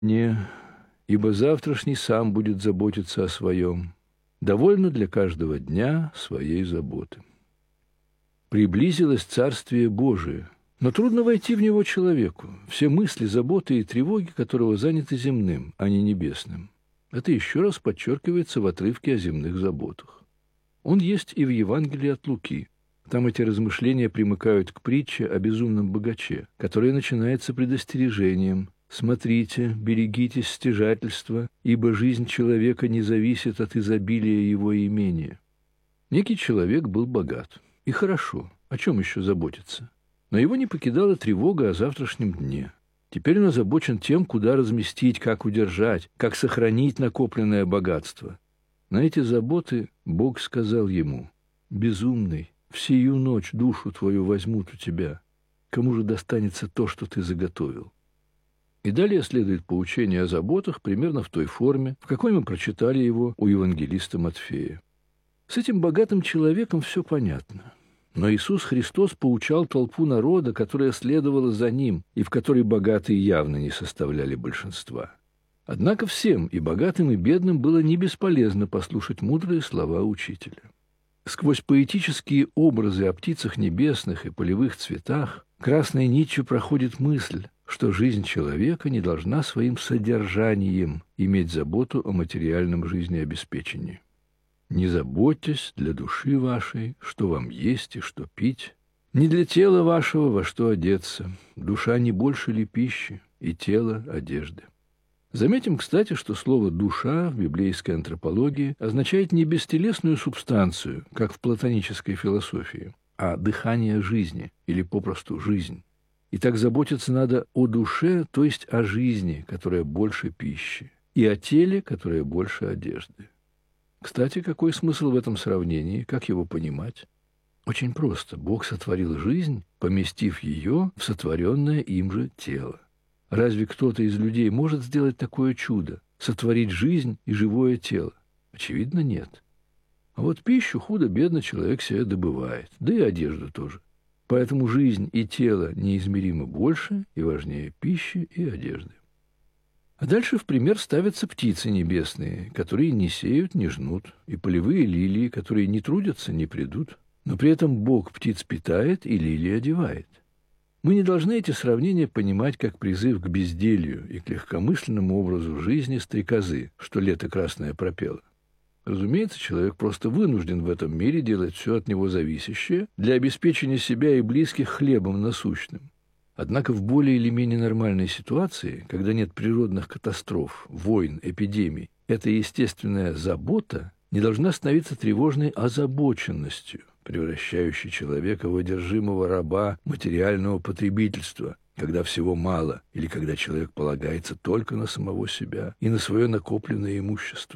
Не, ибо завтрашний сам будет заботиться о своем. Довольно для каждого дня своей заботы. Приблизилось Царствие Божие, но трудно войти в него человеку. Все мысли, заботы и тревоги которого заняты земным, а не небесным. Это еще раз подчеркивается в отрывке о земных заботах. Он есть и в Евангелии от Луки. Там эти размышления примыкают к притче о безумном богаче, которая начинается предостережением: «Смотрите, берегитесь стяжательства, ибо жизнь человека не зависит от изобилия его имения». Некий человек был богат. И хорошо, о чем еще заботиться? Но его не покидала тревога о завтрашнем дне. Теперь он озабочен тем, куда разместить, как удержать, как сохранить накопленное богатство. На эти заботы Бог сказал ему: «Безумный, в сию ночь душу твою возьмут у тебя. Кому же достанется то, что ты заготовил?» И далее следует поучение о заботах примерно в той форме, в какой мы прочитали его у евангелиста Матфея. С этим богатым человеком все понятно. Но Иисус Христос поучал толпу народа, которая следовала за Ним, и в которой богатые явно не составляли большинства. Однако всем, и богатым, и бедным, было не бесполезно послушать мудрые слова учителя. Сквозь поэтические образы о птицах небесных и полевых цветах красной нитью проходит мысль, что жизнь человека не должна своим содержанием иметь заботу о материальном жизнеобеспечении. «Не заботьтесь для души вашей, что вам есть и что пить, не для тела вашего, во что одеться. Душа не больше ли пищи, и тело одежды». Заметим, кстати, что слово «душа» в библейской антропологии означает не бестелесную субстанцию, как в платонической философии, а дыхание жизни, или попросту жизнь. И так заботиться надо о душе, то есть о жизни, которая больше пищи, и о теле, которое больше одежды. Кстати, какой смысл в этом сравнении, как его понимать? Очень просто. Бог сотворил жизнь, поместив ее в сотворенное им же тело. Разве кто-то из людей может сделать такое чудо, сотворить жизнь и живое тело? Очевидно, нет. А вот пищу худо-бедно человек себе добывает, да и одежду тоже. Поэтому жизнь и тело неизмеримо больше и важнее пищи и одежды. А дальше в пример ставятся птицы небесные, которые не сеют, не жнут, и полевые лилии, которые не трудятся, не придут. Но при этом Бог птиц питает и лилии одевает. Мы не должны эти сравнения понимать как призыв к безделью и к легкомысленному образу жизни стрекозы, что лето красное пропело. Разумеется, человек просто вынужден в этом мире делать все от него зависящее для обеспечения себя и близких хлебом насущным. Однако в более или менее нормальной ситуации, когда нет природных катастроф, войн, эпидемий, эта естественная забота не должна становиться тревожной озабоченностью, превращающей человека в одержимого раба материального потребительства, когда всего мало, или когда человек полагается только на самого себя и на свое накопленное имущество.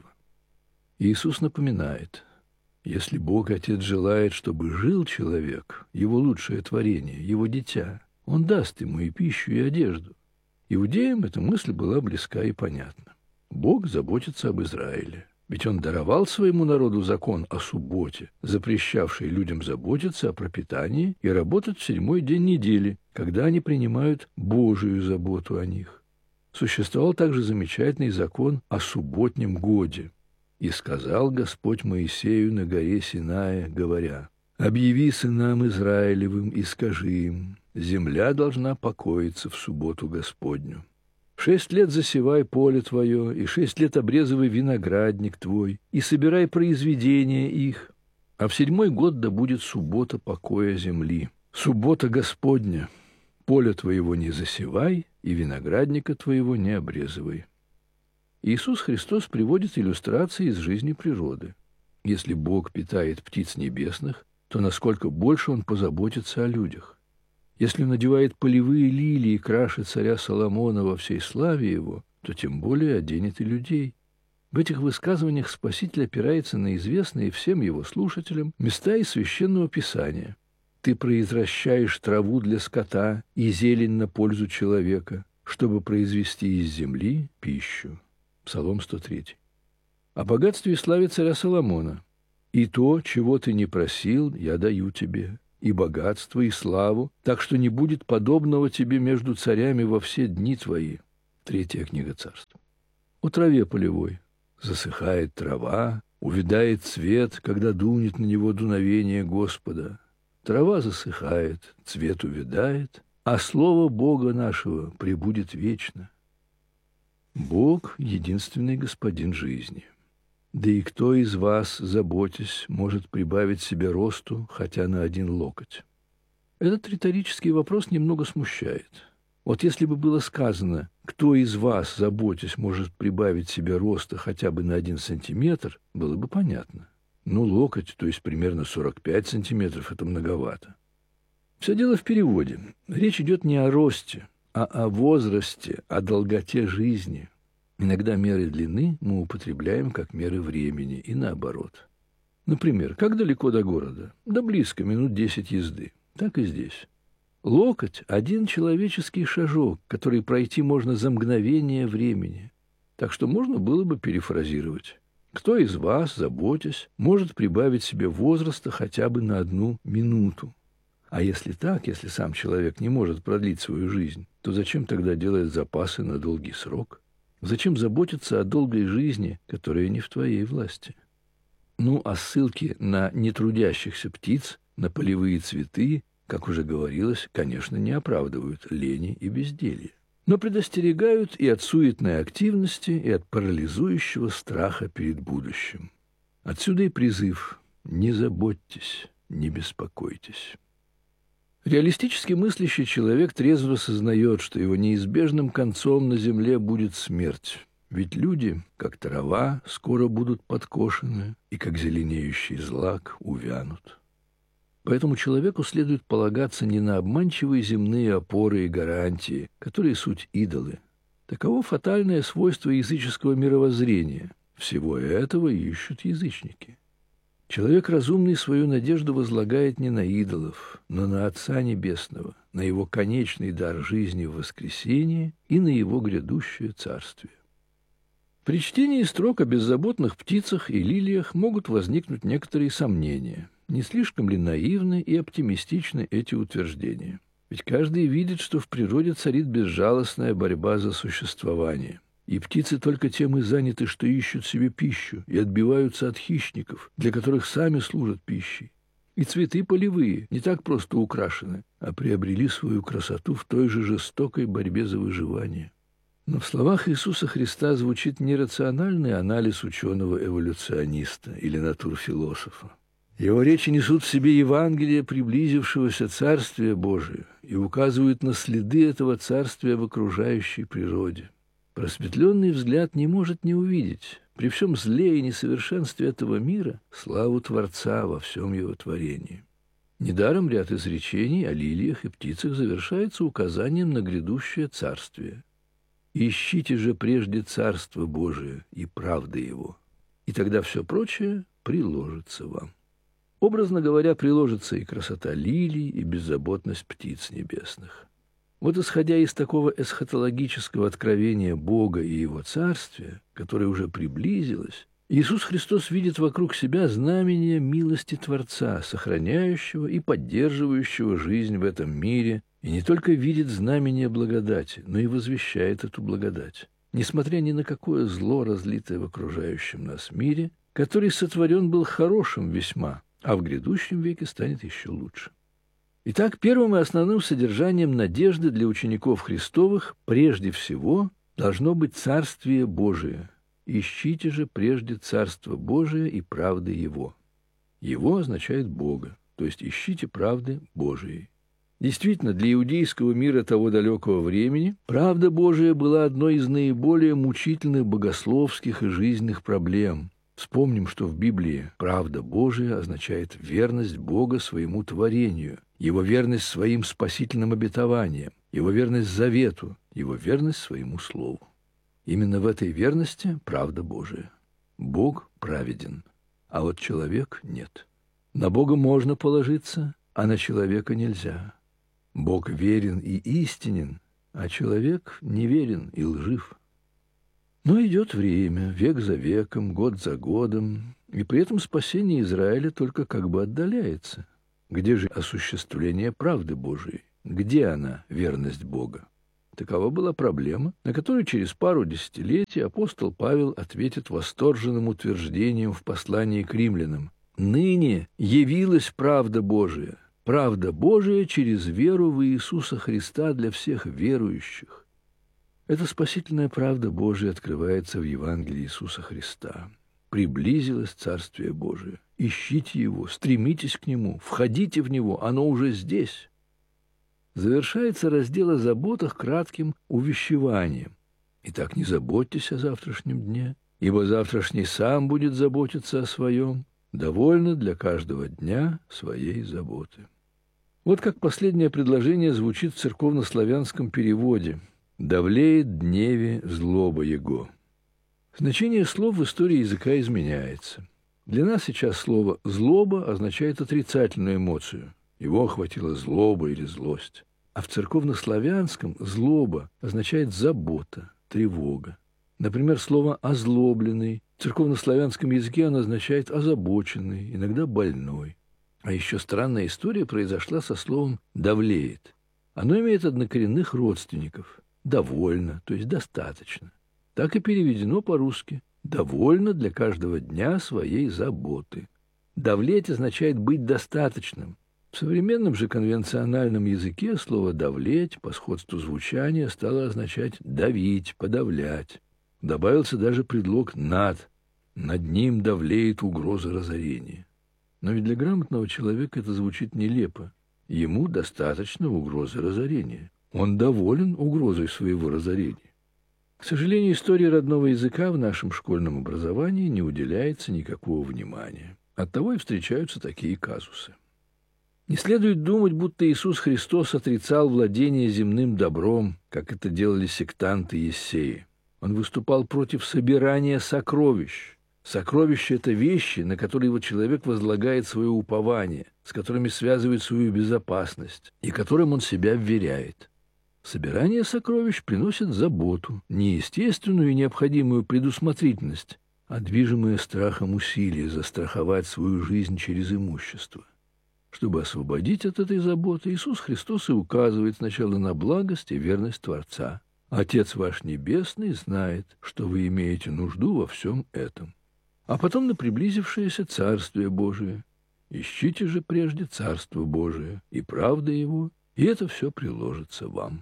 Иисус напоминает: если Бог Отец желает, чтобы жил человек, его лучшее творение, его дитя, Он даст ему и пищу, и одежду. Иудеям эта мысль была близка и понятна. Бог заботится об Израиле, ведь Он даровал своему народу закон о субботе, запрещавший людям заботиться о пропитании и работать в 7-й день недели, когда они принимают Божию заботу о них. Существовал также замечательный закон о субботнем годе. «И сказал Господь Моисею на горе Синая, говоря: объяви сынам Израилевым и скажи им: земля должна покоиться в субботу Господню. 6 лет засевай поле твое, и 6 лет обрезывай виноградник твой, и собирай произведения их. А в 7-й год да будет суббота покоя земли. Суббота Господня. Поле твоего не засевай, и виноградника твоего не обрезывай». Иисус Христос приводит иллюстрации из жизни природы. Если Бог питает птиц небесных, то насколько больше Он позаботится о людях. Если Он одевает полевые лилии и крашит царя Соломона во всей славе его, то тем более оденет и людей. В этих высказываниях Спаситель опирается на известные всем его слушателям места из Священного Писания. «Ты произвращаешь траву для скота и зелень на пользу человека, чтобы произвести из земли пищу». Псалом 103. О богатстве и славе царя Соломона. «И то, чего ты не просил, я даю тебе, и богатство, и славу, так что не будет подобного тебе между царями во все дни твои. Третья книга Царств. О траве полевой. Засыхает трава, увядает цвет, когда дунет на него дуновение Господа. Трава засыхает, цвет увядает, а слово Бога нашего пребудет вечно. Бог — единственный господин жизни. Да и кто из вас, заботясь, может прибавить себе росту хотя на 1 локоть? Этот риторический вопрос немного смущает. Вот если бы было сказано, кто из вас, заботясь, может прибавить себе роста хотя бы на 1 сантиметр, было бы понятно. Ну, локоть, то есть примерно 45 сантиметров, это многовато. Все дело в переводе. Речь идет не о росте, а о возрасте, о долготе жизни. Иногда меры длины мы употребляем как меры времени, и наоборот. Например, как далеко до города? Да близко, минут 10 езды. Так и здесь. Локоть – 1 человеческий шажок, который пройти можно за мгновение времени. Так что можно было бы перефразировать. Кто из вас, заботясь, может прибавить себе возраста хотя бы на 1 минуту? А если так, если сам человек не может продлить свою жизнь, то зачем тогда делать запасы на долгий срок? Зачем заботиться о долгой жизни, которая не в твоей власти? Ну, а ссылки на нетрудящихся птиц, на полевые цветы, как уже говорилось, конечно, не оправдывают лени и безделья, но предостерегают и от суетной активности, и от парализующего страха перед будущим. Отсюда и призыв «не заботьтесь, не беспокойтесь». Реалистически мыслящий человек трезво сознает, что его неизбежным концом на земле будет смерть. Ведь люди, как трава, скоро будут подкошены, и как зеленеющий злак увянут. Поэтому человеку следует полагаться не на обманчивые земные опоры и гарантии, которые суть идолы. Таково фатальное свойство языческого мировоззрения. Всего этого ищут язычники. Человек разумный свою надежду возлагает не на идолов, но на Отца Небесного, на Его конечный дар жизни в воскресении и на Его грядущее царствие. При чтении строк о беззаботных птицах и лилиях могут возникнуть некоторые сомнения. Не слишком ли наивны и оптимистичны эти утверждения? Ведь каждый видит, что в природе царит безжалостная борьба за существование. И птицы только тем и заняты, что ищут себе пищу и отбиваются от хищников, для которых сами служат пищей. И цветы полевые не так просто украшены, а приобрели свою красоту в той же жестокой борьбе за выживание. Но в словах Иисуса Христа звучит нерациональный анализ ученого-эволюциониста или натурфилософа. Его речи несут в себе Евангелие приблизившегося Царствия Божия и указывают на следы этого Царствия в окружающей природе. Просветленный взгляд не может не увидеть, при всем зле и несовершенстве этого мира, славу Творца во всем его творении. Недаром ряд изречений о лилиях и птицах завершается указанием на грядущее Царствие. «Ищите же прежде Царство Божие и правды Его, и тогда все прочее приложится вам». Образно говоря, приложится и красота лилий, и беззаботность птиц небесных. Вот исходя из такого эсхатологического откровения Бога и Его Царствия, которое уже приблизилось, Иисус Христос видит вокруг себя знамения милости Творца, сохраняющего и поддерживающего жизнь в этом мире, и не только видит знамения благодати, но и возвещает эту благодать, несмотря ни на какое зло, разлитое в окружающем нас мире, который сотворен был хорошим весьма, а в грядущем веке станет еще лучше. Итак, первым и основным содержанием надежды для учеников Христовых прежде всего должно быть Царствие Божие. «Ищите же прежде Царство Божие и правды Его». Его означает Бога, то есть ищите правды Божией. Действительно, для иудейского мира того далекого времени правда Божия была одной из наиболее мучительных богословских и жизненных проблем. Вспомним, что в Библии правда Божия означает верность Бога своему творению, Его верность своим спасительным обетованиям, Его верность завету, Его верность своему слову. Именно в этой верности правда Божия. Бог праведен, а вот человек нет. На Бога можно положиться, а на человека нельзя. Бог верен и истинен, а человек неверен и лжив. Но идет время, век за веком, год за годом, и при этом спасение Израиля только как бы отдаляется. Где же осуществление правды Божией? Где она, верность Бога? Такова была проблема, на которую через пару десятилетий апостол Павел ответит восторженным утверждением в послании к римлянам: «Ныне явилась правда Божия через веру в Иисуса Христа для всех верующих». Эта спасительная правда Божия открывается в Евангелии Иисуса Христа. Приблизилось Царствие Божие. Ищите его, стремитесь к нему, входите в него, оно уже здесь. Завершается раздел о заботах кратким увещеванием. Итак, не заботьтесь о завтрашнем дне, ибо завтрашний сам будет заботиться о своем. Довольно для каждого дня своей заботы. Вот как последнее предложение звучит в церковнославянском переводе: «Давлеет дневе злоба его». Значение слов в истории языка изменяется. Для нас сейчас слово «злоба» означает отрицательную эмоцию. Его охватила злоба или злость. А в церковнославянском злоба означает забота, тревога. Например, слово «озлобленный» в церковнославянском языке оно означает «озабоченный», иногда «больной». А еще странная история произошла со словом «давлеет». Оно имеет однокоренных родственников. «Довольно», то есть «достаточно». Так и переведено по-русски: «довольно для каждого дня своей заботы». «Давлеть» означает «быть достаточным». В современном же конвенциональном языке слово «давлеть» по сходству звучания стало означать «давить», «подавлять». Добавился даже предлог «над». Над ним давлеет угроза разорения. Но ведь для грамотного человека это звучит нелепо. Ему достаточно угрозы разорения. Он доволен угрозой своего разорения. К сожалению, истории родного языка в нашем школьном образовании не уделяется никакого внимания. Оттого и встречаются такие казусы. Не следует думать, будто Иисус Христос отрицал владение земным добром, как это делали сектанты Ессеи. Он выступал против собирания сокровищ. Сокровища – это вещи, на которые его человек возлагает свое упование, с которыми связывает свою безопасность и которым он себя вверяет. Собирание сокровищ приносит заботу, неестественную и необходимую предусмотрительность, а движимое страхом усилие застраховать свою жизнь через имущество. Чтобы освободить от этой заботы, Иисус Христос и указывает сначала на благость и верность Творца. «Отец ваш Небесный знает, что вы имеете нужду во всем этом». А потом на приблизившееся Царствие Божие. «Ищите же прежде Царство Божие и правда Его, и это все приложится вам».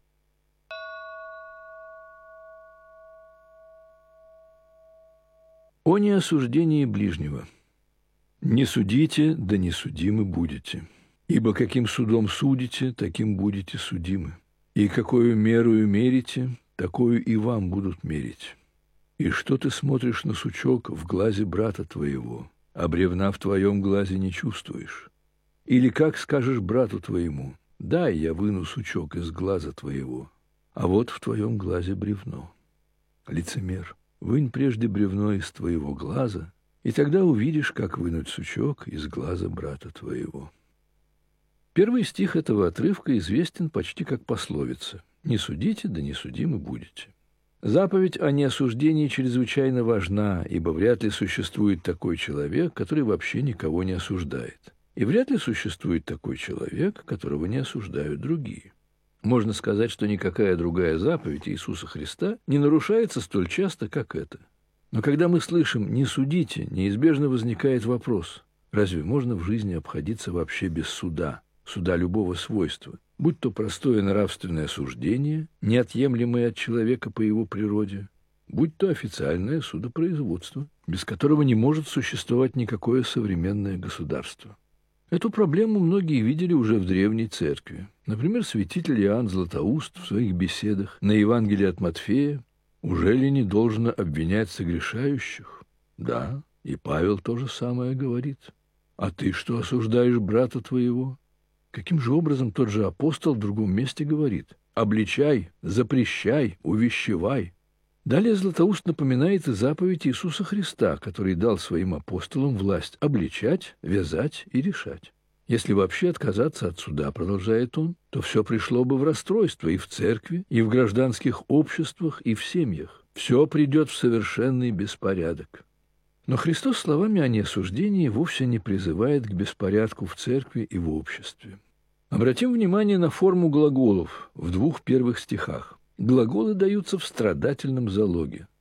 О неосуждении ближнего. «Не судите, да не судимы будете. Ибо каким судом судите, таким будете судимы. И какую мерою мерите, такую и вам будут мерить. И что ты смотришь на сучок в глазе брата твоего, а бревна в твоем глазе не чувствуешь? Или как скажешь брату твоему: дай я выну сучок из глаза твоего, а вот в твоем глазе бревно? Лицемер, вынь прежде бревно из твоего глаза, и тогда увидишь, как вынуть сучок из глаза брата твоего». Первый стих этого отрывка известен почти как пословица: «Не судите, да не судимы будете». Заповедь о неосуждении чрезвычайно важна, ибо вряд ли существует такой человек, который вообще никого не осуждает. И вряд ли существует такой человек, которого не осуждают другие. Можно сказать, что никакая другая заповедь Иисуса Христа не нарушается столь часто, как эта. Но когда мы слышим «не судите», неизбежно возникает вопрос: разве можно в жизни обходиться вообще без суда, суда любого свойства, будь то простое нравственное суждение, неотъемлемое от человека по его природе, будь то официальное судопроизводство, без которого не может существовать никакое современное государство? Эту проблему многие видели уже в Древней Церкви. Например, святитель Иоанн Златоуст в своих беседах на Евангелие от Матфея: «Уже ли не должно обвинять согрешающих?» Да, и Павел то же самое говорит. «А ты что осуждаешь брата твоего?» Каким же образом тот же апостол в другом месте говорит: «Обличай, запрещай, увещевай». Далее Златоуст напоминает и заповедь Иисуса Христа, который дал своим апостолам власть обличать, вязать и решать. Если вообще отказаться от суда, продолжает он, то все пришло бы в расстройство и в церкви, и в гражданских обществах, и в семьях. Все придет в совершенный беспорядок. Но Христос словами о неосуждении вовсе не призывает к беспорядку в церкви и в обществе. Обратим внимание на форму глаголов в двух первых стихах. Глаголы даются в страдательном залоге.